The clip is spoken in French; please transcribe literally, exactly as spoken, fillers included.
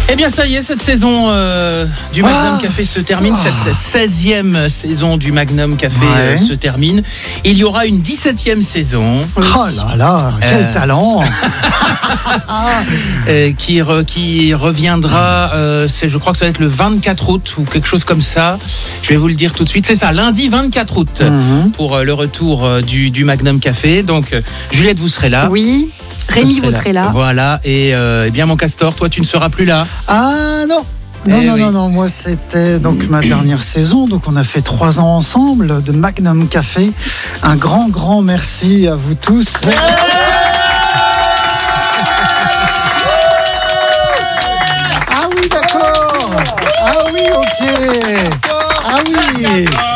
Eh bien ça y est, cette saison euh, du Magnum ah, Café se termine, oh. Cette seizième saison du Magnum Café ouais. euh, se termine. Il y aura une dix-septième saison. Oh là là, quel euh... talent euh, qui, re, qui reviendra, euh, c'est, je crois que ça va être le vingt-quatre août ou quelque chose comme ça. Je vais vous le dire tout de suite, c'est ça, lundi vingt-quatre août mm-hmm. pour euh, le retour euh, du, du Magnum Café. Donc euh, Juliette, vous serez là. Oui. Rémi, vous serez là. Voilà, et euh, eh bien mon Castor, toi tu ne seras plus là. Ah non non, eh non, oui. non, non, moi c'était donc ma dernière saison, donc on a fait trois ans ensemble de Magnum Café. Un grand, grand merci à vous tous. Ouais. Ah oui, d'accord. Ah oui, ok. Ah oui.